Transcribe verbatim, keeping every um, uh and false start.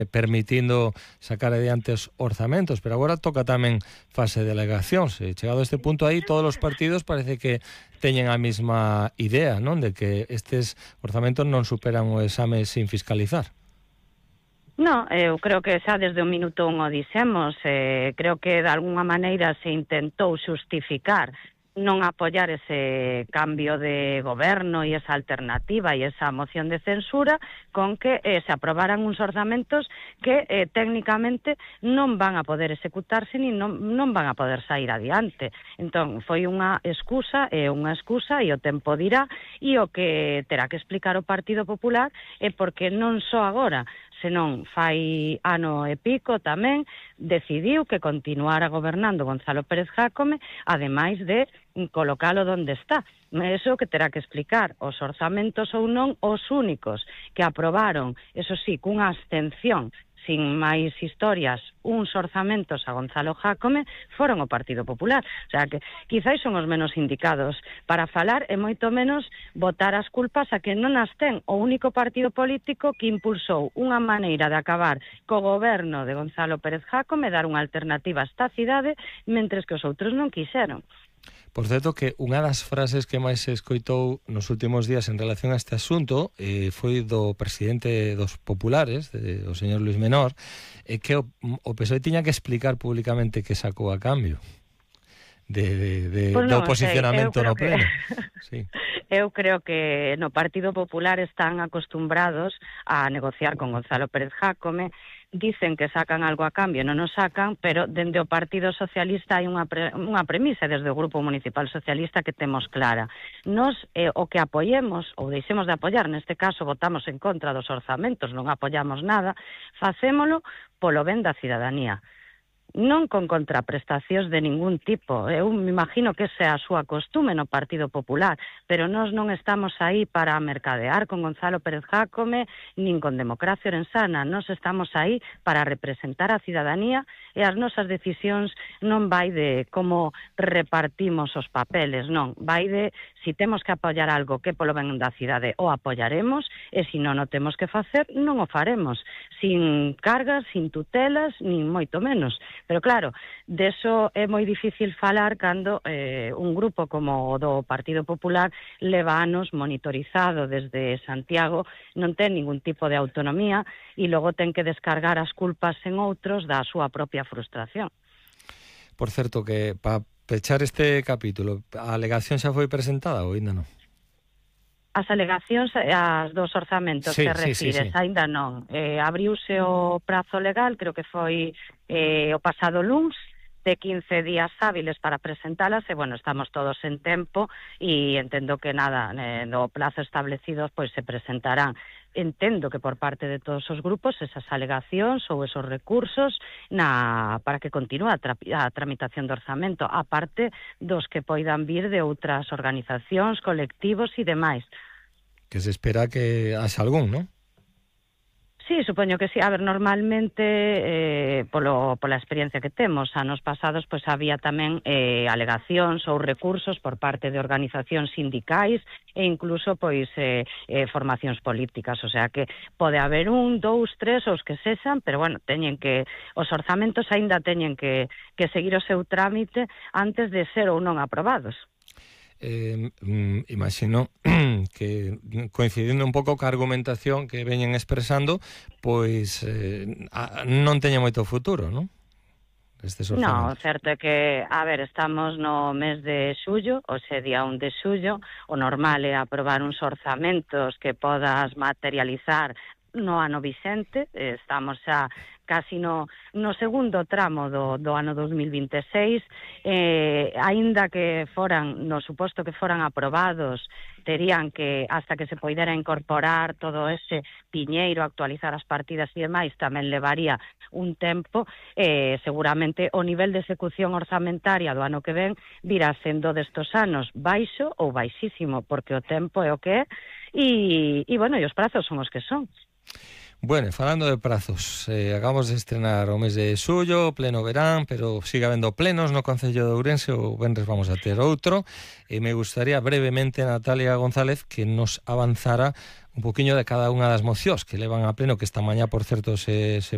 permitindo sacar adiante os orzamentos, pero agora toca tamén fase de alegacións. E chegado a este punto aí, todos os partidos parece que teñen a mesma idea, non? De que estes orzamentos non superan o exame sin fiscalizar. No, eu creo que xa desde o minuto un o dixemos, eh, creo que de alguna maneira se intentou xustificar non apoiar ese cambio de goberno e esa alternativa e esa moción de censura con que eh, se aprobaran uns orzamentos que eh, técnicamente non van a poder executarse ni non, non van a poder sair adiante. Entón, foi unha excusa, é unha excusa e o tempo dirá, e o que terá que explicar o Partido Popular é porque non só agora, senón fai ano e pico tamén, decidiu que continuara gobernando Gonzalo Pérez Jácome, ademais de colocalo donde está. Eso que terá que explicar. Os orzamentos ou non, os únicos que aprobaron, eso sí, cunha abstención, sin máis historias, uns orzamentos a Gonzalo Jácome foron o Partido Popular. O sea que quizáis son os menos indicados para falar e moito menos botar as culpas a que non as ten o único partido político que impulsou unha maneira de acabar co goberno de Gonzalo Pérez Jácome, dar unha alternativa a esta cidade, mentres que os outros non quixeron. Por certo, que unha das frases que máis se escoitou nos últimos días en relación a este asunto eh, foi do presidente dos populares, de, o señor Luis Menor, eh, que o, o P S O E tiña que explicar públicamente que sacou a cambio de, de, de, pues no, do posicionamento sei, no pleno. Que... Sí. Eu creo que no Partido Popular están acostumbrados a negociar con Gonzalo Pérez Jácome. Dicen que sacan algo a cambio, non nos sacan, pero dende o Partido Socialista hai unha, pre, unha premisa desde o Grupo Municipal Socialista que temos clara. Nos, eh, o que apoyemos, ou deixemos de apoiar, neste caso votamos en contra dos orzamentos, non apoiamos nada, facémolo polo ben da cidadanía. Non con contraprestacións de ningún tipo. Eu me imagino que esa é a súa costume no Partido Popular, pero nós non estamos aí para mercadear con Gonzalo Pérez Jácome nin con democracia orensana. Nós estamos aí para representar a cidadanía e as nosas decisións non vai de como repartimos os papeles, non. Vai de si temos que apoiar algo que polo ben da cidade o apoiaremos e se non o temos que facer non o faremos. Sin cargas, sin tutelas, nin moito menos. Pero claro, deso é moi difícil falar cando eh, un grupo como o do Partido Popular leva anos monitorizado desde Santiago, non ten ningún tipo de autonomía e logo ten que descargar as culpas en outros da súa propia frustración. Por certo, que para pechar este capítulo, a alegación xa foi presentada ou ainda non? As alegacións, as dos orzamentos sí, que sí, refires, sí, sí. Ainda non. Eh, abriuse o prazo legal, creo que foi eh, o pasado luns, de quince días hábiles para presentalas, e, bueno, estamos todos en tempo, e entendo que nada, eh, no plazo establecido, pois se presentarán. Entendo que por parte de todos os grupos esas alegacións ou esos recursos na para que continúe a, tra a tramitación do orzamento, a parte dos que poidan vir de outras organizacións, colectivos e demais. Que se espera que haxa algún, non? Sí, supoño que sí. A ver, normalmente, eh, polo, pola experiencia que temos, anos pasados, pois había tamén eh, alegacións ou recursos por parte de organizacións sindicais e incluso, pois, eh, eh, formacións políticas. O sea que pode haber un, dous, tres, os que sexan, pero, bueno, teñen que, os orzamentos aínda teñen que, que seguir o seu trámite antes de ser ou non aprobados. Eh, mm, imagino que coincidindo un pouco ca argumentación que veñen expresando, pois eh, a, non teña moito futuro, non? Estes non, certo é que, a ver, estamos no mes de xullo, o sea, día un de xullo, o normal é aprobar uns orzamentos que podas materializar no ano vixente, estamos xa casi no, no segundo tramo do, do ano dos mil vinte e seis, eh, aínda que foran, no suposto que foran aprobados, terían que, hasta que se poidera incorporar todo ese piñeiro, actualizar as partidas e demais, tamén levaría un tempo, eh, seguramente o nivel de execución orzamentaria do ano que ven virá sendo destos anos baixo ou baixísimo, porque o tempo é o que é, e, e bueno, e os prazos son os que son. Bueno, falando de prazos, eh, acabamos de estrenar o mes de xullo, pleno verán, pero sigue habendo plenos no Concello de Ourense, o venres vamos a ter outro, e me gustaría brevemente, Natalia González, que nos avanzara un poquinho de cada unha das mocións que levan a pleno, que esta mañá, por certo, se, se